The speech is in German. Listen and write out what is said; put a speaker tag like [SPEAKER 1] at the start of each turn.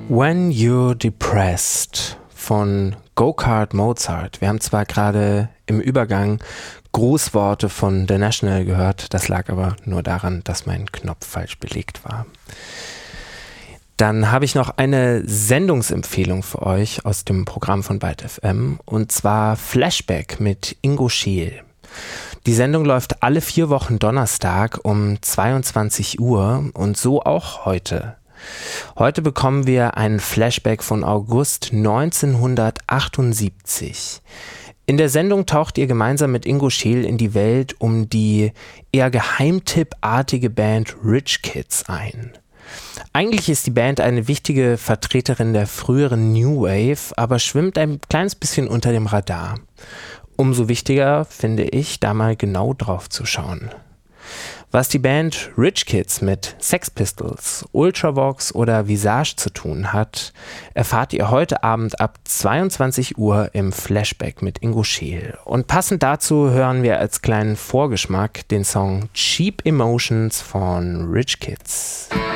[SPEAKER 1] When You're Depressed von Go-Kart Mozart. Wir haben zwar gerade im Übergang Grußworte von The National gehört, das lag aber nur daran, dass mein Knopf falsch belegt war. Dann habe ich noch eine Sendungsempfehlung für euch aus dem Programm von Byte FM, und zwar Flashback mit Ingo Scheel. Die Sendung läuft alle 4 Wochen Donnerstag um 22 Uhr und so auch heute. Heute bekommen wir einen Flashback von August 1978. In der Sendung taucht ihr gemeinsam mit Ingo Scheel in die Welt um die eher geheimtippartige Band Rich Kids ein. Eigentlich ist die Band eine wichtige Vertreterin der früheren New Wave, aber schwimmt ein kleines bisschen unter dem Radar. Umso wichtiger finde ich, da mal genau drauf zu schauen. Was die Band Rich Kids mit Sex Pistols, Ultravox oder Visage zu tun hat, erfahrt ihr heute Abend ab 22 Uhr im Flashback mit Ingo Scheel. Und passend dazu hören wir als kleinen Vorgeschmack den Song Cheap Emotions von Rich Kids.